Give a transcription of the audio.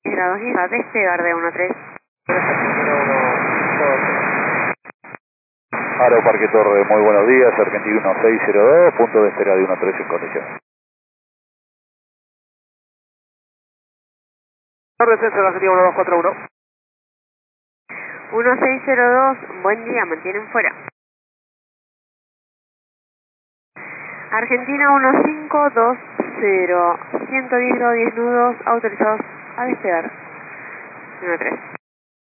grados y va a despegar de 13. Aeroparque Torre, muy buenos días, Argentina 1602, punto de espera de 13 en conexión. Descenso, Argentina 1241. 1602, buen día, mantienen fuera. Argentina 1520, 110 grados 10 nudos, autorizados a despegar. 13.